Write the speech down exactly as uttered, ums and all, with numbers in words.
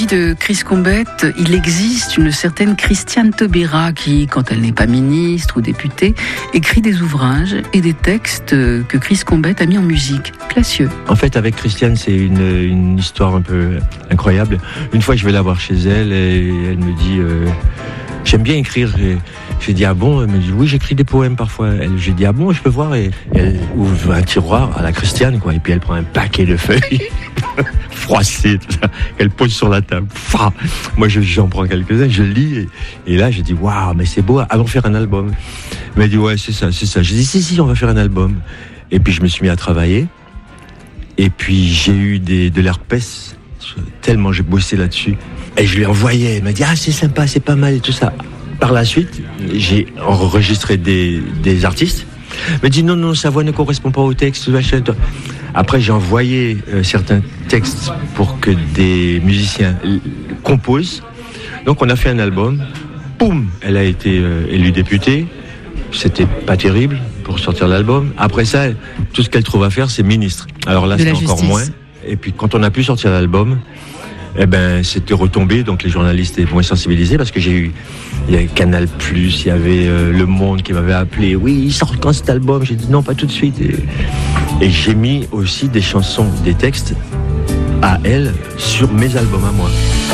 de Chris Combette, il existe une certaine Christiane Taubira qui, quand elle n'est pas ministre ou députée, écrit des ouvrages et des textes que Chris Combette a mis en musique. Classieux. En fait, avec Christiane, c'est une, une histoire un peu incroyable. Une fois, je vais la voir chez elle et elle me dit euh, « J'aime bien écrire ». J'ai dit « Ah bon ?» Elle me dit « Oui, j'écris des poèmes parfois ». J'ai dit « Ah bon, je peux voir ?» Et elle ouvre un tiroir à la Christiane, quoi. Et puis elle prend un paquet de feuilles froissées, tout ça. Elle pose sur la table. Fah Moi, je, j'en prends quelques-uns, je lis. Et, et là, j'ai dit « Waouh, mais c'est beau, allons faire un album ». Elle m'a dit « Ouais, c'est ça, c'est ça ». J'ai dit « Si, si, on va faire un album ». Et puis, je me suis mis à travailler. Et puis, j'ai eu des, de l'herpès, tellement j'ai bossé là-dessus. Et je lui ai envoyé. Elle m'a dit « Ah, c'est sympa, c'est pas mal et tout ça ». Par la suite, j'ai enregistré des, des artistes. Elle m'a dit non, non, sa voix ne correspond pas au texte. Après, j'ai envoyé euh, certains textes pour que des musiciens composent. Donc, on a fait un album. Boum, elle a été euh, élue députée. C'était pas terrible pour sortir l'album. Après ça, tout ce qu'elle trouve à faire, c'est ministre. Alors là, c'est encore moins. Et puis, quand on a pu sortir l'album, eh ben, c'était retombé, donc les journalistes étaient moins sensibilisés parce que j'ai eu, il y avait Canal plus, il y avait euh, Le Monde qui m'avait appelé. Oui, il sort quand cet album? J'ai dit non, pas tout de suite. Et, et j'ai mis aussi des chansons, des textes à elle sur mes albums à moi.